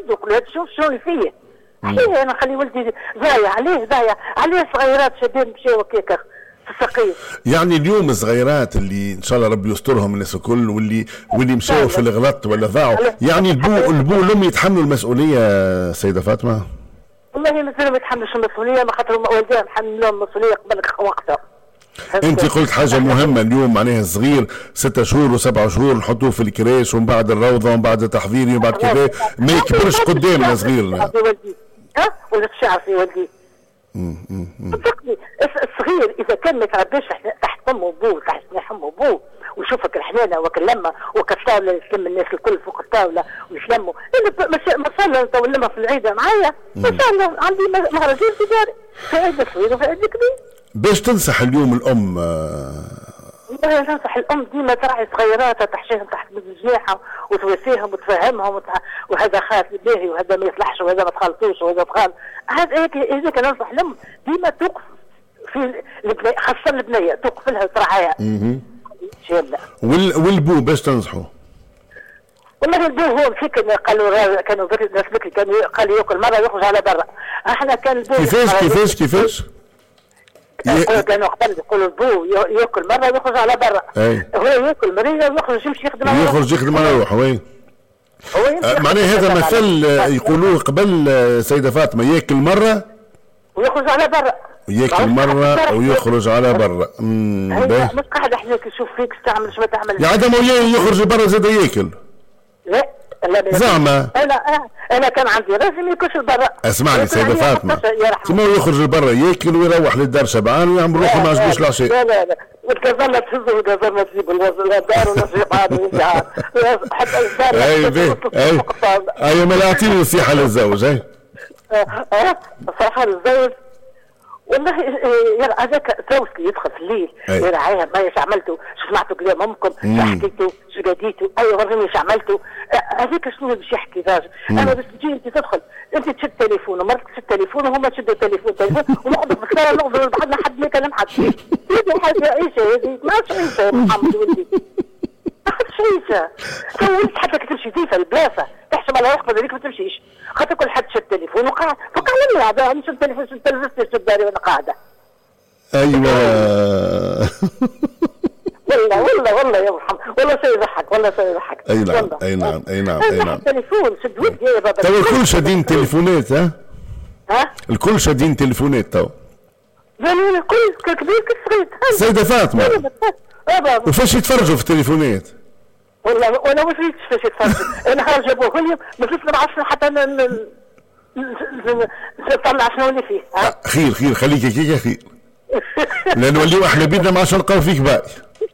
يقولوا هذا شوف اللي فيه. عليه انا نخلي ولدي ضايع، عليه صغيرات شباب مشاو هكاك في السقيف. يعني اليوم صغيرات اللي ان شاء الله ربي يسترهم الناس الكل واللي مشاو في الغلط ولا ضاعوا، يعني البو والام يتحملوا المسؤوليه سيده فاطمه؟ والله مازال ما يتحملش المسؤوليه، ما خاطر والديهم حملوا المسؤوليه قبل وقتها. انت قلت حاجه مهمه اليوم، معناها الصغير 6 شهور و7 شهور نحطوه في الكريش ومن بعد الروضه ومن بعد تحضيري ومن بعد كذا ما يكبرش قدامنا صغيرنا. ها ولا الشعر في والدي. صدقني الصغير اذا كان ما يترباش تحت امه وابوه، تحت جناح امه وابوه، ويشوفك الحنانه وكلمه وكالطاوله يتلم الناس الكل فوق الطاوله ويتلموا. ما شاء الله نطولمها في العيده معايا، ما شاء الله عندي مهرجان تجاري فائده صغيره وفائده كبيره. باش تنصح اليوم الام؟ والله ننصح الام ديما تراعي صغيراتها، تحشيهم تحت جناحها وتواسيهم وتفهمهم وهذا خاف باهي وهذا ما يصلحش وهذا ما تخلطوش وهذا تخلط. هذاك ننصح الام ديما توقف في البنية، خاصة البنية توقف لها وتراعيها. ان شاء الله. والبو باش تنصحوا؟ والله البو هو فيك قالوا كانوا ناس بكري كانوا قالوا ياكل مره يخرج على برا. احنا كان البو كيفاش كانوا قبل يقولوا البو ياكل مره يخرج على برا. هو ياكل مريه ويخرج يمشي يخدم على روحه. وين معناه هذا مثل يقولوه قبل سيده فاطمه، ياكل مره ويخرج على برا، ياكل مرة ويخرج على برا. مش قاعد احنا نشوف فيك تعمل شو ما تعمل. يا عدم يخرج برا زاد ياكل. لا زعما انا كان عندي لازم ياكلش برا. اسمعني سيدة فاطمة، ثم يخرج برا ياكل ويروح للدار شبعان ويعمل روحه ما عجبوش العشاء. لا والكزرنا تهزه والكزرنا تجيب الدار ونصيب هذا وينتهى حتى الدار. اي ما اعطيني نصيحة للزوج. صراحة الزوج والله هذاك توصلي يدخل في الليل يرعاها ما ايش عملتوا، شو سمعتوا كلام امكم، شو حكيتوا، شو قديتوا، وريني ايش عملتوا. هذاك شنو باش يحكي راجل. انا بس تجي انت تدخل انت تشد تليفون ومرتك تشد تليفون وهما تشدوا تليفون ونقعدوا في الصاله نقعدوا بعضنا حد ما يكلم حد. هذه حاجه عيشه، هذه ما عيشه محمد ولدي، ما عادش عيشه. تو انت حتى تمشي زيفه البلاصه تحشم على رقبه هذيك ما تمشيش، خاطر كل حد شد تليفون وقاعد فقال لي هذا مش التليفون شد تلفزتي شد داري وانا قاعده. ايوه والله يا محمد والله شيء يضحك اي نعم التليفون شد ودي يا بابا. تو الكل شادين تليفونات. الكل شادين تليفونات تو. يعني الكل كبير كصغير. سيدة فاطمة وفاش يتفرجوا في التليفونات؟ والله وانا ما فيش فاش يتفرجوا. انا خرج ابوه كل يوم ما فيش ما عرفش حتى نطلع شنو اللي فيه. خير خليك هيك خير. لا نوليو احنا بيدنا ما عادش نلقاو فيك باقي.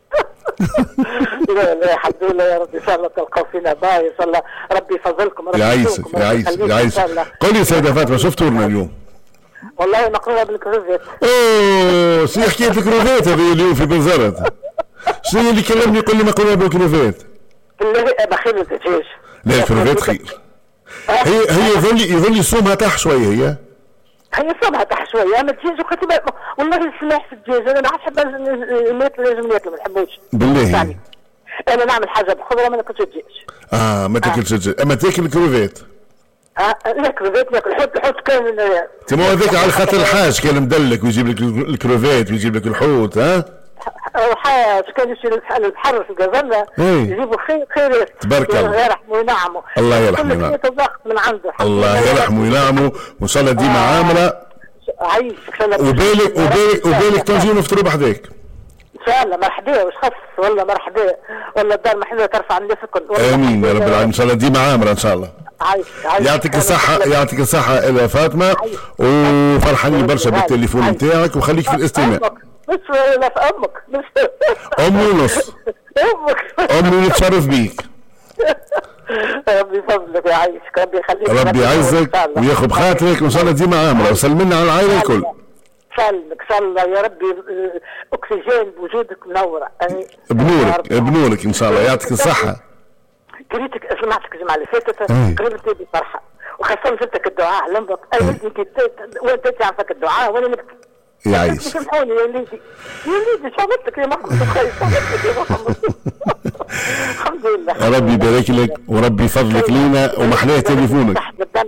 لا الحمد لله يا ربي ان شاء الله تلقاو فينا باقي ان شاء الله ربي يفضلكم. يعيشك. قولي سيدة فاطمة شو فطورنا اليوم؟ والله مقرونه بالكروفيت. اوه شو حكايه الكروفيت هذه اليوم في بنزرت؟ شنو اللي كلمني يقول لي مقرونه بالكروفيت؟ بالله بخير الدجاج. لا الكروفيت خير. هي يظل صومها تح شويه. هي صومها تح شويه اما الدجاج وقت والله السلاح في الدجاج انا ما عادش حاب لازم ناكل ما نحبوش بالله. يعني انا نعمل حاجه بخضره ما ناكلش الدجاج. ما تاكلش الدجاج اما تاكل الكروفيت. ناكل الحوت كان تما هذاك على خاطر الحاج كان مدلك ويجيب لك الكروفيت ويجيب لك الحوت. وحاج كان يشيل البحر في الجزرة يجيبوا خير تبارك الله. الله يرحمه وينعمه. الله يرحمه وينعمه. كل الضغط من عنده. الله يرحمه وينعمه وان شاء الله ديما عامله. عايشك وبالك تنجي نفطروا بحذاك. ان شاء الله مرحبا وش خص والله مرحبا والله الدار محلوه ترفع الناس الكل. امين يا رب العالمين ان شاء الله ديما عامره ان شاء الله. يعطيك الصحة يا فاطمة وفرحانين برشا بالتليفون نتاعك وخليك في الاستماع. مش ولا في امك امي ونص امي نتشرف بيك. ربي يفضلك ويعيشك ربي يخليك ربي يعزك وياخذ خاطرك وان شاء الله ديما عامرة وسلمنا على العائلة الكل. سلمك ان شاء الله يا ربي اكسجين بوجودك منورة بنورك ان شاء الله. يعطيك الصحة. قريتك سمعتك الجمعة اللي فاتت قريبتي بصراحة وخاصة جبتك الدعاء على لمبك وانت تعرفك الدعاء وانا نبكي. يعيش. سامحوني يا وليدي شو عملتك يا محمد؟ شو عملتك يا محمد؟ الحمد لله. ربي يبارك لك وربي يفضلك لينا ومحلاه تليفونك.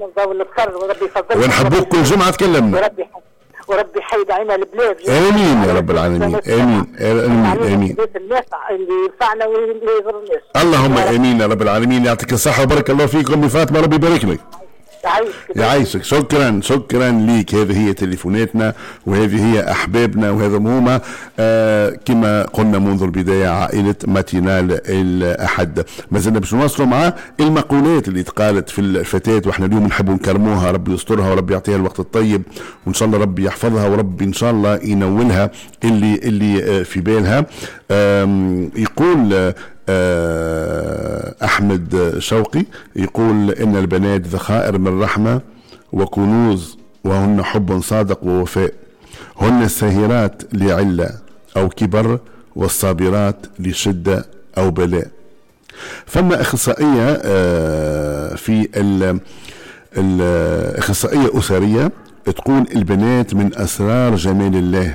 ونحبوك كل جمعه تكلمنا. وربي يحيد علينا البلاد. امين يا رب العالمين. امين امين. الناس اللي ينفعنا واللي يضر الناس. اللهم امين يا رب العالمين. يعطيك الصحه وبارك الله فيك امي فاطمه. ربي يبارك لك. يعيشك. شكرا ليك. هذه هي تليفوناتنا وهذه هي احبابنا وهذا هما كما قلنا منذ البدايه عائله ماتينال الاحد. ما زلنا باش نواصلوا مع المقولات اللي اتقالت في الفتاه واحنا اليوم نحبوا نكرموها. ربي يسترها وربي يعطيها الوقت الطيب وان شاء الله ربي يحفظها وربي ان شاء الله ينولها اللي في بالها. يقول أحمد شوقي يقول إن البنات ذخائر من رحمة وكنوز وهن حب صادق ووفاء. هن الساهرات لعلة أو كبر والصابرات لشدة أو بلاء. فما إخصائية في الإخصائية أسرية تقول البنات من أسرار جمال الله،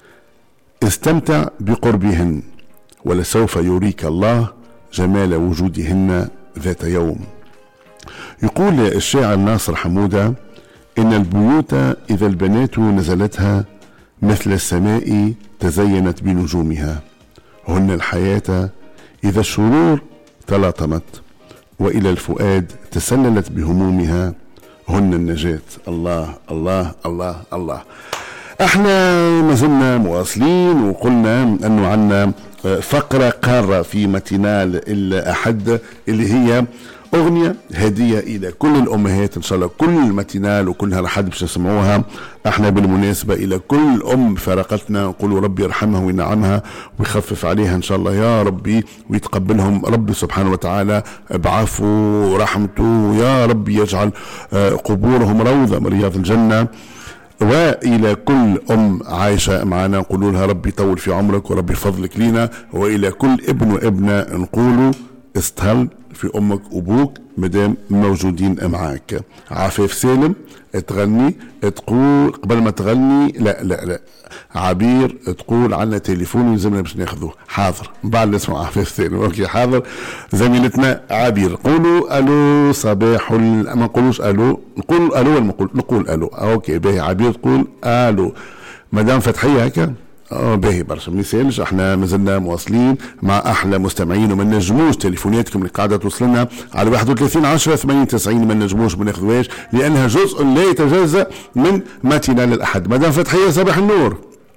استمتع بقربهن ولسوف يريك الله جمال وجودهن ذات يوم. يقول الشاعر ناصر حمودة إن البيوت إذا البنات نزلتها مثل السماء تزينت بنجومها. هن الحياة إذا الشرور تلاطمت وإلى الفؤاد تسللت بهمومها. هن النجاة. الله الله الله الله. احنا ما زلنا مواصلين وقلنا انه عندنا فقرة قارة في ماتينال الأحد اللي هي أغنية هدية إلى كل الأمهات. إن شاء الله كل ماتينال وكل هالحد باش نسمعوها. احنا بالمناسبة إلى كل أم فارقتنا نقولوا ربي يرحمها وينعمها ويخفف عليها إن شاء الله يا ربي ويتقبلهم ربي سبحانه وتعالى بعفو ورحمته. يا ربي يجعل قبورهم روضة من رياض الجنة. وإلى كل أم عايشة معنا نقولوا لها ربي يطول في عمرك وربي فضلك لينا. وإلى كل ابن وابنة نقولوا استهل في أمك وأبوك مدام موجودين معاك. عفاف سالم تغني تقول قبل ما تغني لا عبير تقول عنا تليفون ويلزمنا باش ناخذوه. حاضر بعد نسمع عفاف سالم. اوكي حاضر. زميلتنا عبير قولوا الو صباح ما نقولوش الو نقول الو نقول الو. اوكي باهي عبير تقول الو. مدام فتحية هكا باهي برشا ما يسالش. احنا مازلنا مواصلين مع احلى مستمعين وما نجموش تليفوناتكم اللي قاعده توصلنا على 31 10 80 90 ما نجموش ما ناخذوهاش لانها جزء لا يتجزا من ماتينال الاحد. مدام فتحيه صباح النور.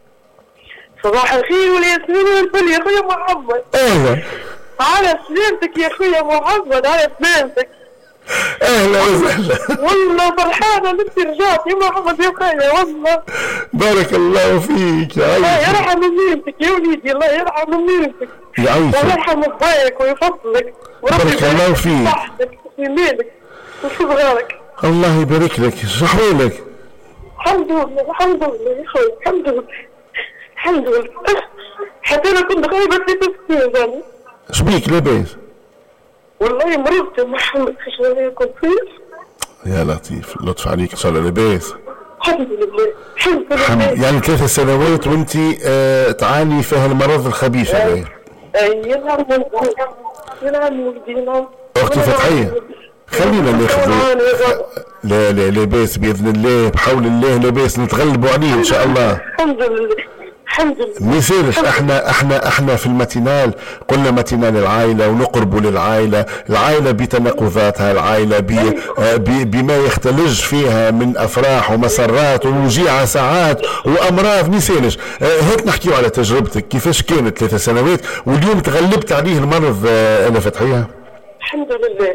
صباح الخير والياسمين والفل يا خويا محمد. اهلا على سلامتك يا خويا محمد. على سلامتك. اهلا وسهلا. والله فرحانه انت رجعت يا محمد يا خويا والله. بارك الله فيك. الله يرحم ميمتك يا وليدي. الله يرحم ميمتك. يعيشك. الله يرحم ضيعك ويفضلك. بارك الله فيك. صحتك ومالك وصغارك. الله يبارك لك. شو احوالك؟ الحمد لله الحمد لله يا خويا الحمد لله الحمد لله. حتى انا كنت غايبه 3 سنين. شبيك لاباس؟ والله مرضت يا محمد خشوني كنت فيه. يا لطيف لطف عليك ان شاء الله لاباس. الحمد لله الحمد لله. يعني 3 سنوات وانت تعاني في هالمرض الخبيث هذا. اي نعم ولدينا. اختي فتحيه خلينا ناخذ لا لاباس باذن الله بحول الله لاباس نتغلبوا عليه ان شاء الله. الحمد لله الحمد لله. ما يصيرش. احنا في الماتينال قلنا ماتينال العائله ونقربوا للعائله. العائله بتناقضاتها. العائله بما يختلج فيها من افراح ومسرات ووجيعه ساعات وامراض. ما يصيرش. هات نحكيو على تجربتك كيفاش كانت 3 سنوات واليوم تغلبت عليه المرض. انا فتحيه الحمد لله.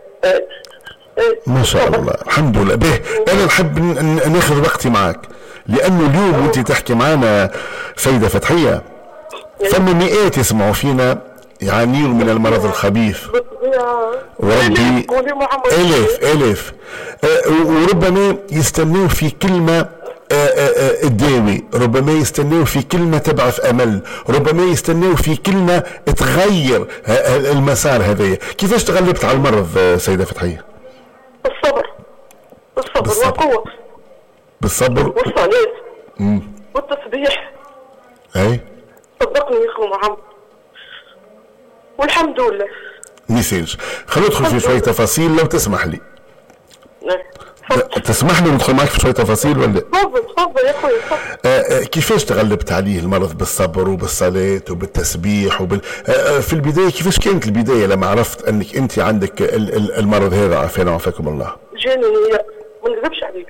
ما شاء الله الحمد لله. به انا نحب ناخذ وقتي معك لانه اليوم وانت تحكي معنا سيده فتحيه ثم مئات يسمعوا فينا يعانيون من المرض الخبيث. وربي الاف وربما يستنون في كلمه تداوي. ربما يستنوا في كلمة تبعث أمل. ربما يستنوا في كلمة تغير المسار هذايا. كيفاش تغلبت على المرض سيدة فتحية؟ بالصبر والقوة. بالصبر والصلاة والتسبيح. اي صدقني يا اخو محمد والحمد لله. ميساج. خلينا ندخل في شويه تفاصيل لو تسمح لي. تسمح لي ندخل معك في شويه تفاصيل ولا؟ تفضل يا اخوي تفضل. كيفاش تغلبت عليه المرض؟ بالصبر وبالصلاه وبالتسبيح في البدايه كيفاش كانت البدايه لما عرفت انك انت عندك المرض هذا؟ عافانا وعافاكم الله. جاني ما نكذبش عليك.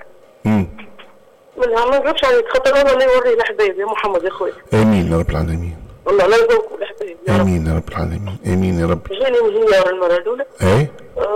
ما نكذبش عليك، خاطر انا اللي نوري الاحباب يا محمد يا خويا. امين يا رب العالمين. والله لا يذوقوا الاحباب يا رب. امين يا رب العالمين. امين يا رب. جاني انهيار المره الاولى. اي.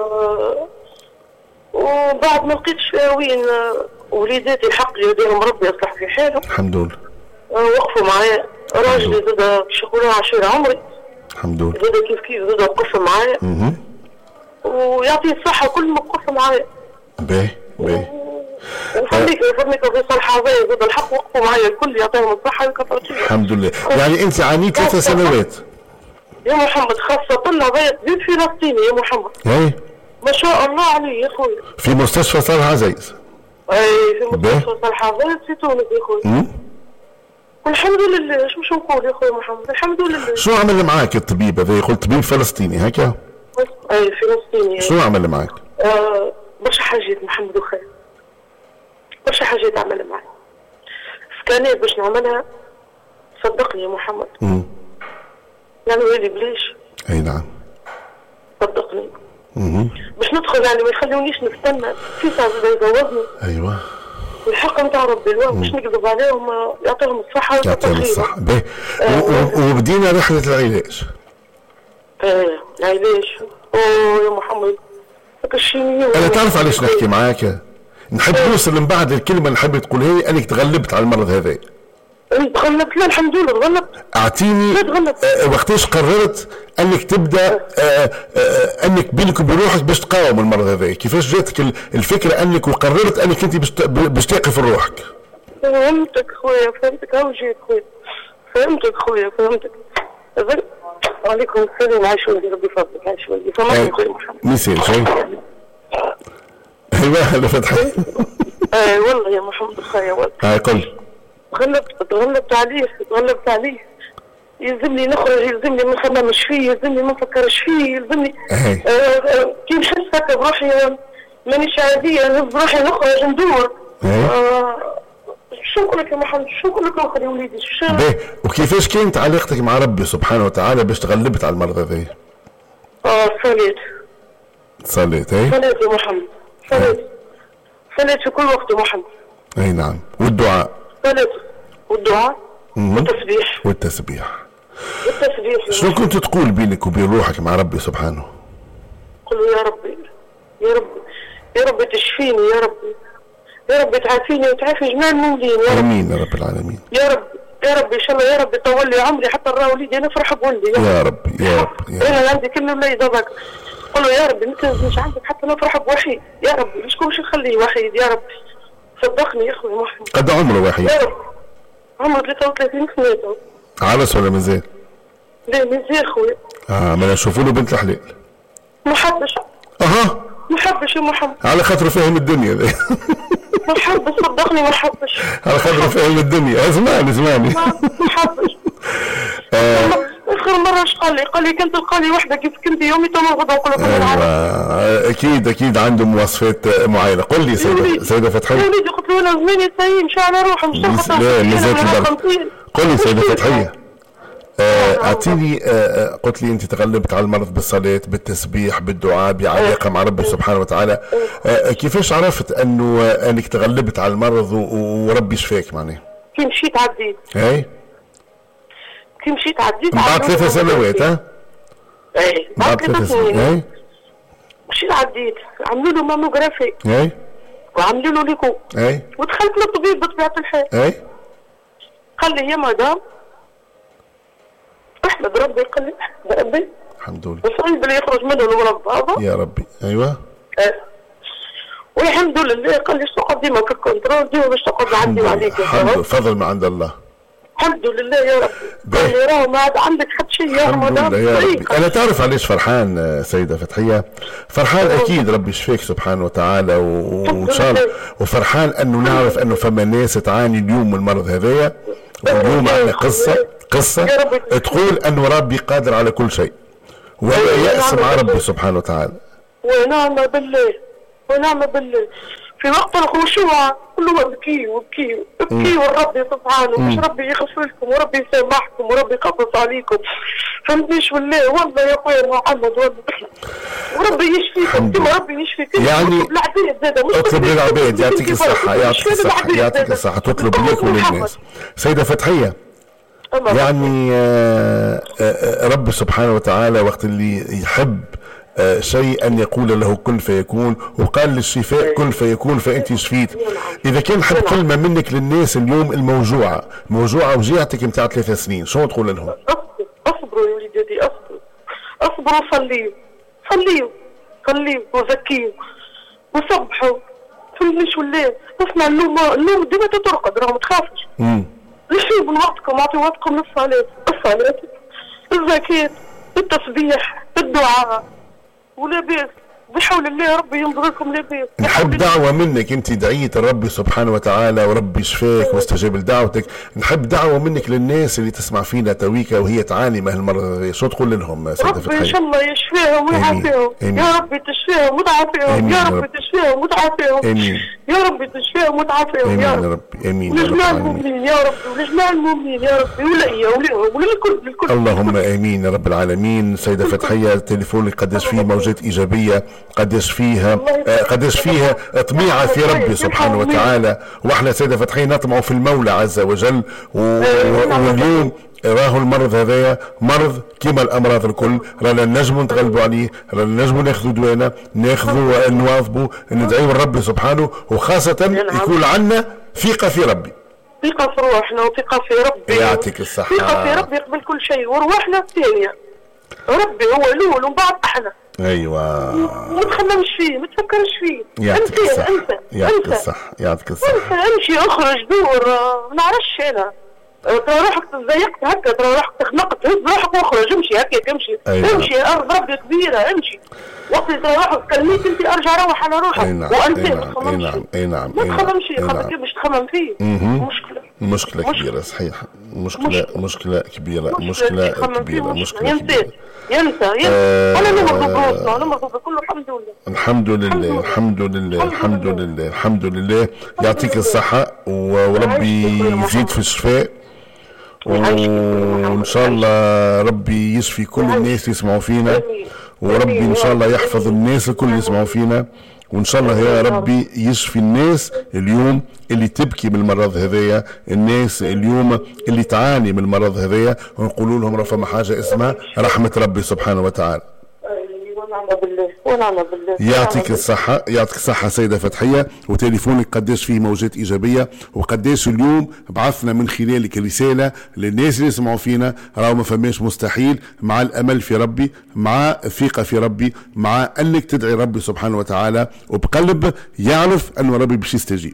وبعد ما لقيتش وين وليداتي الحق يديهم ربي يصلح في حالهم. الحمد لله. وقفوا معايا، راجلي زاد شغله عشير عمري. الحمد لله. زاد كيف زاد وقف معايا. ويعطيه الصحة كل ما وقف معايا. باهي. وفهميك في صالحة زاد الحق وقفوا معايا الكل يعطيهم الصحة ويكثر خيرهم. الحمد لله. يعني أنت عانيت 3 سنوات. يا محمد خاصة طلع زيد فلسطيني يا محمد. اي. ما شاء الله عليه يا خويا. في مستشفى صالح عزيز. اي في مستشفى صالح عزيز في تونس يا خويا. والحمد لله. شو نقول يا خويا محمد؟ الحمد لله. شو عمل معك الطبيب هذا؟ يقول طبيب فلسطيني هكا؟ اي فلسطيني. شو عمل معك؟ برشا حاجات محمد وخير. برشا حاجات عملها معي. سكانات باش نعملها صدقني يا محمد. يعني ويلي بليش. اي نعم. صدقني. باش ندخل يعني ما يخلونيش نستنى في ساعة يجوزني. ايوه. الحق نتاع ربي الواحد باش نكذب عليهم يعطيهم الصحة يعطيهم الصحة. باهي. وبدينا رحلة العلاج. العلاج. يا محمد انا تعرف علاش نحكي معاك؟ نحب نوصل من بعد الكلمة اللي نحب تقولها لي انك تغلبت على المرض هذا. تغلبت؟ لا الحمد لله تغلبت. اعطيني وقتاش قررت انك تبدا انك بينك وبين روحك باش تقاوم المرض هذا؟ كيفاش جاتك الفكره انك وقررت انك انت باش تقف روحك؟ فهمتك خويا فهمتك. هاو جيت خويا فهمتك خويا فهمتك. وعليكم السلام. عايش ولدي ربي يفضلك. عايش ولدي. فهمتك خويا محمد. ميسيل شي. ايوه هلا فتحي. والله يا محمد خويا والله. قل. تغلبت عليه. يلزمني نخرج، يلزمني ما نخممش فيه، يلزمني ما نفكرش فيه، يلزمني كي نحس هكا بروحي مانيش عادية، نهز روحي نخرج ندور. شو نقول لك يا محمد؟ شو نقول لك اخر يا وليدي؟ وكيفاش كانت علاقتك مع ربي سبحانه وتعالى باش تغلبت على المرض هذا؟ صليت. صليت يا محمد. صليت في كل وقت يا محمد. اي نعم. والدعاء. صليت والدعاء والتسبيح. شنو كنت تقول بينك وبين روحك مع ربي سبحانه؟ قل يا ربي يا ربي يا ربي تشفيني، يا ربي يا ربي تعافيني وتعافي جميع المؤمنين يا رب. امين يا رب العالمين. يا رب يا رب ان شاء الله يا رب طول لي عمري حتى نرى وليدي نفرح بولدي يا رب يا رب. انا عندي كلمه لا يضرك. قل له يا ربي ما تنزلش عندك حتى نفرح بوحيد يا ربي. مش كلش نخليه وحيد يا رب. صدقني يا اخوي محمد. قد عمره وحيد؟ يا رب عمره 33 سنه. عرس ولا مازال؟ لا مازال خويا. ما نشوفوا له بنت الحلال. ما حبش. ما حبش يا محمد. على خاطر فاهم الدنيا ذي. ما حبش صدقني ما حبش. على خاطر فاهم الدنيا. اسمعني. ما حبش. اخر مره ايش قال لي كنت تلقى لي وحده كيف كنت يومي تو غدا نقول لك اكيد عنده مواصفات معينه. قل لي سيده فتحيه. يا وليدي قلت له انا زماني ساي ان شاء الله نروح مش لا مازال. قل لي سيده فتحيه. اعطيني قلت لي انت تغلبت على المرض بالصلاه بالتسبيح بالدعاء بعلاقه مع ربي سبحانه وتعالى. كيفاش عرفت انك تغلبت على المرض وربي شفاك معناه؟ كي مشيت عديت. كي مشيت عديت بعد 3 سنوات. بعد 3 سنين. مشيت عديت عملوا له ماموغرافي. وعملوا له ليكو. ودخلت للطبيب بطبيعه الحال. قال لي يا مدام احمد ربي. قال لي احمد ربي الحمد لله. وصعيب اللي يخرج منه الولد هذا يا ربي. ايوه. والحمد لله. قال لي شو قديمك الكنترول ديما باش تقعد نعدي عليك. فضل من عند الله. الحمد لله يا ربي. قال لي راه ما عاد عندك حتى شيء يا رمضان. يا ربي. انا تعرف علاش فرحان سيده فتحيه؟ فرحان اكيد ربي يشفيك سبحانه وتعالى وان شاء الله. وفرحان انه نعرف انه فما ناس تعاني اليوم من المرض هذايا. واليوم عندنا قصه تقول انه ربي قادر على كل شيء. ولا يأس مع ربي سبحانه وتعالى. ونعم بالله ونعم بالله. في وقت الخشوع كله ابكي وابكي ابكي والرب سبحانه، مش ربي يغفر لكم وربي يسامحكم وربي يقصص عليكم. فهمتنيش بالله والله يا اخويا محمد والله وربي يشفيكم كما ربي يشفيك. يعني اطلب للعباد يعطيك الصحة يعطيك الصحة يعطيك الصحة، تطلب لك وللناس. سيدة فتحية، يعني رب سبحانه وتعالى وقت اللي يحب شيء أن يقول له كن فيكون، وقال للشفاء كن فيكون فأنت شفيت. إذا كان حد كلمة منك للناس اليوم الموجوعة وجيعتك متاع 3 سنين، شو تقول لهم؟ اصبروا يا وليداتي، اصبروا صليوا وزكيوا وسبحوا. فهمتنيش ولا اسمع النوم ديما ترقد راه ما تخافش. ليش من وقتكم اعطي وقتكم للصلاة، الزكاة، التسبيح، الدعاء، ولا بأس بحول الله ربي ينظر لكم لا بأس. نحب دعوة منك، انت دعيت الرب سبحانه وتعالى وربي شفاك واستجاب لدعوتك. نحب دعوة منك للناس اللي تسمع فينا تويكا وهي تعاني من هالمرض، شو تقول لهم سيدة فتحية؟ ربي ان شاء الله يشفيهم ويعافيهم، يا ربي تشفيهم وتعافيهم، يا ربي تشفيهم وتعافيهم، يا ربي تشفيهم وتعافيهم يا رب. امين ولجميع المؤمنين يا رب، ولجميع المؤمنين يا رب، وليا وللكل. اللهم امين يا رب العالمين. سيدة فتحية، تليفونك قداش فيه موجات ايجابية، قداش فيها طميعة في ربي سبحانه وتعالى. واحنا سيدة فتحية نطمع في المولى عز وجل. واليوم راهو المرض هذايا مرض كما الامراض الكل، رانا نجموا نتغلبوا عليه، رانا نجموا ناخذوا دوانا، ناخذوا نواظبوا، ندعيوا الرب سبحانه، وخاصة يكون عندنا ثقة في ربي، ثقة في روحنا وثقة في ربي. يعطيك الصحة. ثقة في ربي يقبل كل شيء، وروحنا الثانية. ربي هو الأول ومن بعد احنا. ايوه. ما تخممش فيه، ما تفكرش فيه. يعطيك الصحة. يعطيك الصحة. يعطيك الصحة. امشي اخرج دور، ما نعرفش انا. ترى روحك تزيقت هكا، ترى روحك تخنقت، هز روحك واخرج، امشي هكاك امشي. أيوة. امشي ارض ربي كبيرة، امشي. وقت ترى روحك كلميت انت ارجع روح على روحك. وانت ما تخممش. ما تخممش خاطر مش تخمم فيه. مشكلة كبيرة صحيح. مشكلة كبيرة. ينسى انا نمرض بروسنا، نمرض بكله. الحمد لله. يعطيك الصحة وربي يزيد في الشفاء، وان شاء الله ربي يشفي كل الناس يسمعوا فينا، وربي ان شاء الله يحفظ الناس الكل يسمعوا فينا، وان شاء الله يا ربي يشفي الناس اليوم اللي تبكي من المرض هذايا، الناس اليوم اللي تعاني من المرض هذايا، ونقول لهم رفما حاجة اسمها رحمة ربي سبحانه وتعالى. ونعم بالله. يعطيك الصحة سيدة فتحية. وتليفونك قداش فيه موجات إيجابية، وقداش اليوم بعثنا من خلالك رسالة للناس اللي يسمعوا فينا، راهو ما فماش مستحيل مع الأمل في ربي، مع الثقة في ربي، مع أنك تدعي ربي سبحانه وتعالى وبقلب يعرف أن ربي باش يستجيب.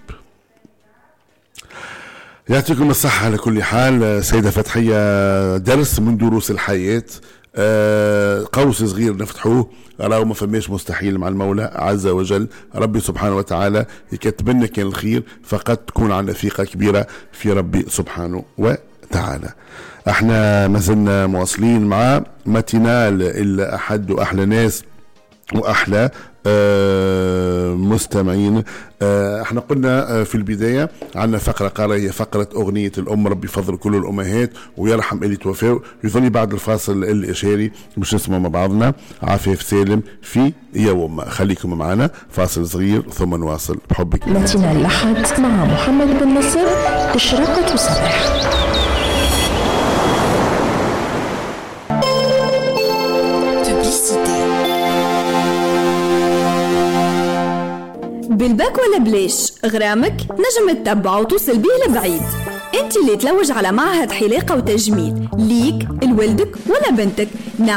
يعطيكم الصحة على كل حال. سيدة فتحية درس من دروس الحياة، قوس صغير نفتحوه، راهو ما فماش مستحيل مع المولى عز وجل. ربي سبحانه وتعالى يكتب لنا كان الخير، فقد تكون عندنا ثقة كبيرة في ربي سبحانه وتعالى. احنا ما زلنا مواصلين مع ماتينال إلا أحد وأحلى ناس وأحلى مستمعين. احنا قلنا في البداية عندنا فقرة قارئة، فقرة أغنية الأم، ربي يفضل كل الأمهات ويرحم اللي توفوا. يظني بعد الفاصل الإشاري باش نسمع مع بعضنا عفاف سالم في يوم. خليكم معنا فاصل صغير ثم نواصل بحبك. ماتينا الأحد مع محمد بن نصر، إشراقة وصباح. بالباك ولا بلاش غرامك نجم تتبع وتوصل بيه لبعيد. انت اللي تلوج على معهد حلاقة وتجميل ليك لولدك ولا بنتك.